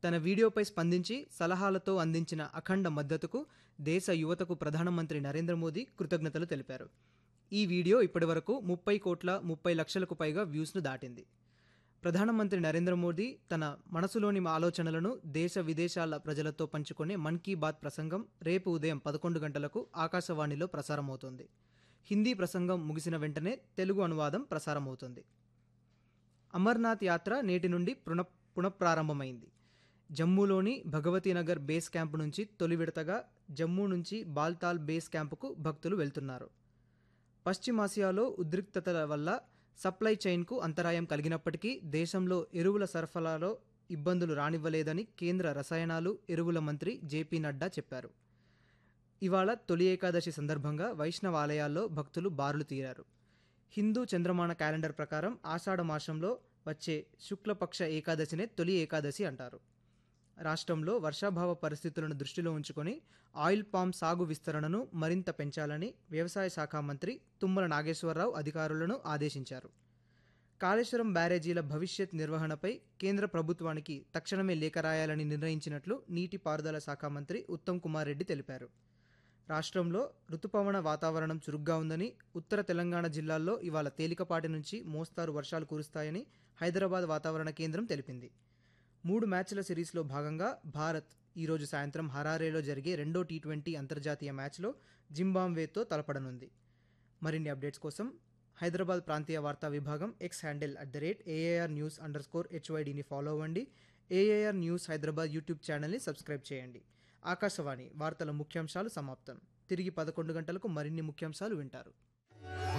తన వీడియోపై స్పందించి సలహాలతో అందించిన అఖండ మద్దతుకు దేశ యువతకు ప్రధానమంత్రి నరేంద్ర మోదీ కృతజ్ఞతలు తెలిపారు. ఈ వీడియో ఇప్పటివరకు 30,30,00,000కు పైగా వ్యూస్ను దాటింది. ప్రధానమంత్రి నరేంద్ర మోదీ తన మనసులోని ఆలోచనలను దేశ విదేశాల ప్రజలతో పంచుకునే మన్ కీ బాత్ ప్రసంగం రేపు ఉదయం 11 గంటలకు ఆకాశవాణిలో ప్రసారమవుతుంది. హిందీ ప్రసంగం ముగిసిన వెంటనే తెలుగు అనువాదం ప్రసారమవుతుంది. అమర్నాథ్ యాత్ర నేటి నుండి పునఃప్రారంభమైంది. జమ్మూలోని భగవతీనగర్ బేస్ క్యాంపు నుంచి తొలి విడతగా జమ్మూ నుంచి బాల్తాల్ బేస్ క్యాంపుకు భక్తులు వెళ్తున్నారు. పశ్చిమాసియాలో ఉద్రిక్తతల వల్ల సప్లై చైన్కు అంతరాయం కలిగినప్పటికీ దేశంలో ఎరువుల సరఫరాలో ఇబ్బందులు రానివ్వలేదని కేంద్ర రసాయనాలు, ఎరువుల మంత్రి జేపీ నడ్డా చెప్పారు. ఇవాళ తొలి ఏకాదశి సందర్భంగా వైష్ణవ ఆలయాల్లో భక్తులు బారులు తీరారు. హిందూ చంద్రమాన క్యాలెండర్ ప్రకారం ఆషాఢ మాసంలో వచ్చే శుక్లపక్ష ఏకాదశినే తొలి ఏకాదశి అంటారు. రాష్ట్రంలో వర్షాభావ పరిస్థితులను దృష్టిలో ఉంచుకొని ఆయిల్ పామ్ సాగు విస్తరణను మరింత పెంచాలని వ్యవసాయ శాఖ మంత్రి తుమ్మల నాగేశ్వరరావు అధికారులను ఆదేశించారు. కాళేశ్వరం బ్యారేజీల భవిష్యత్ నిర్వహణపై కేంద్ర ప్రభుత్వానికి తక్షణమే లేఖ రాయాలని నిర్ణయించినట్లు నీటిపారుదల శాఖ మంత్రి ఉత్తమ్ కుమార్ రెడ్డి తెలిపారు. రాష్ట్రంలో రుతుపవన వాతావరణం చురుగ్గా ఉందని, ఉత్తర తెలంగాణ జిల్లాల్లో ఇవాళ తేలికపాటి నుంచి మోస్తారు వర్షాలు కురుస్తాయని హైదరాబాద్ వాతావరణ కేంద్రం తెలిపింది. 3 మ్యాచ్ల సిరీస్లో భాగంగా భారత్ ఈరోజు సాయంత్రం హరారేలో జరిగే రెండో టీ20 అంతర్జాతీయ మ్యాచ్లో జింబాబ్వేతో తలపడనుంది. మరిన్ని అప్డేట్స్ కోసం హైదరాబాద్ ప్రాంతీయ వార్తా విభాగం ఎక్స్ హ్యాండిల్ @AAR_News_HYDని ఫాలో అవ్వండి. AAR న్యూస్ హైదరాబాద్ యూట్యూబ్ ఛానల్ని సబ్స్క్రైబ్ చేయండి. ఆకాశవాణి వార్తల ముఖ్యాంశాలు సమాప్తం. తిరిగి 11 గంటలకు మరిన్ని ముఖ్యాంశాలు వింటారు.